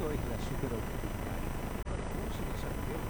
esto es la superóptica. Para vos y los amigos.